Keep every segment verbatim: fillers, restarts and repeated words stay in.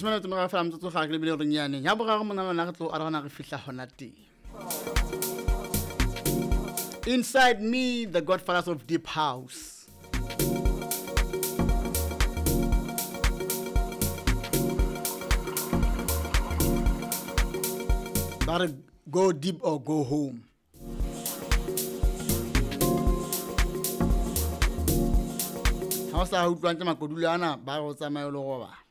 lesome le tlo fela motso ga ke le bile re nyane ya boraro mona lona re tlo aragana re fihla hona teng. Inside Me, the Godfathers of Deep House. But go deep or go home. How sa utlwa ntse makodulana ba go tsamaya le go ba.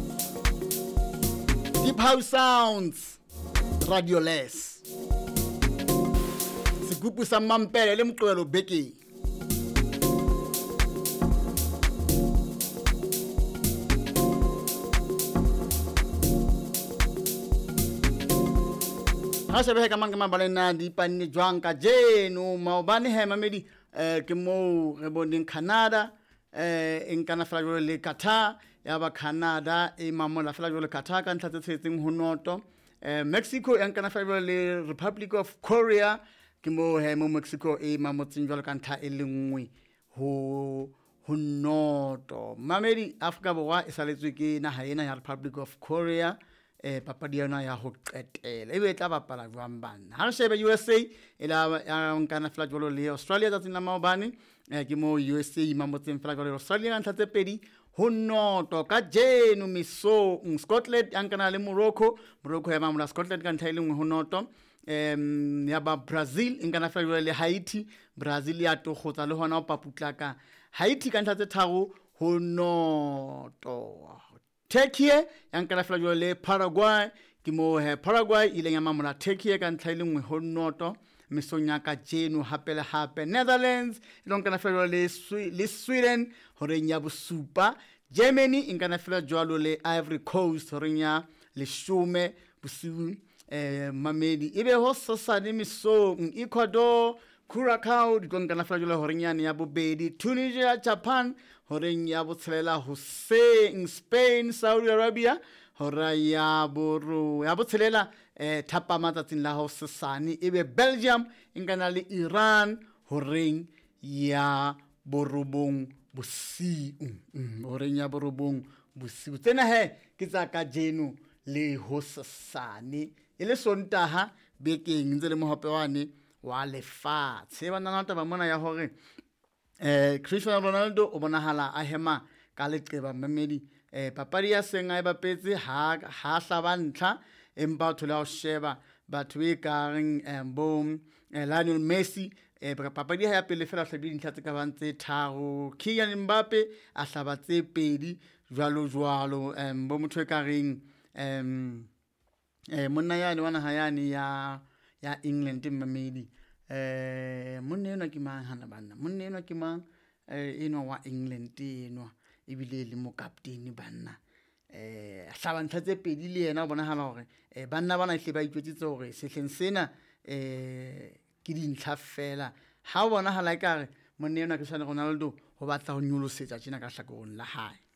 Deep House sounds radioless. Sigupu sa mampele le mqwelo beke. Ha se be ka mang ka mabalena di panne jwang ka jeno maobane he mamedi eh ke mo re boneng Canada eh en kana fela jole le Qatar ya ba Canada e mamola fela jole Qatar ka ntla tse tsetseng ho noto eh Mexico en kana fela jole le Republic of Korea ke mo he mo Mexico e mamotseng jole ka ntla e lengwe ho ho noto mamedi Africa borwa e saletswe ke naha ena ya Republic of Korea eh papadi yona ya ho qetela e be tla bapala jwang bana ha re shebe U S A e la ya nkana fela jolo le Australia tsa tsena maobane eh ke mo U S A mamotseng fela jolo Australia ntla tse pedi ho noto ka jeno miso Scotland yankana le Morocco Morocco ya mamola Scotland ka ntla ile ngwe ho noto em ya ba Brazil nkana fela jolo le Haiti Brazil ya to gotsa le hona o paputlaka Haiti ka ntla tse tharo ho noto Turkey yankana fela jole le Paraguay ke mo he Paraguay ile nya mamola Turkey ka ntla ile ngwe ho noto misonya ka jeno hapele hape Netherlands ilonkana fela le le Sweden hore nya bosupa Germany inkana fela jwalo le Ivory Coast hore nya le shume busiu eh mamedi ibe ho sosane miso Ecuador Curacao dikonkana fela jole hore nya ya bobedi Tunisia Japan hore nya botshelela Hussein Spain Saudi Arabia hora ya boru ya botshelela eh thapa matsatsing la ho sesane ebe Belgium inkana le Iran hore ya borobong bosiu hore nya borobong bosiu tsena he ke tsa ka jeno le ho sesane ile sontaha bekeng ntse le mohopewane wa lefatshe ba nana taba mona ya hore eh Cristiano Ronaldo o bonahala a hema ka leqeba mamedi eh papadi ya senga e bapetse ha ha hlabantlha empa thola ho sheba batho e ka reng bom Lionel Messi eh papadi ya pele fela hlabile ntla tse ka bantse tharo Kylian Mbappe a hlabatse pedi jwalo jwalo em bo motho e ka reng em eh monna yana wana hayani ya ya England mamedi eh monna yena ke mang hana bana monna yena ke mang eh eno wa England eno ebile le mo captain banna eh hlabantla tse pedi le yena o bonahala hore eh banna bana hle ba itwetsitse hore sehleng sena eh ke dintlha fela ha o bonahala ekare monna yena Cristiano Ronaldo ho batla ho nyolosetsa tjena ka hlakoreng la hae.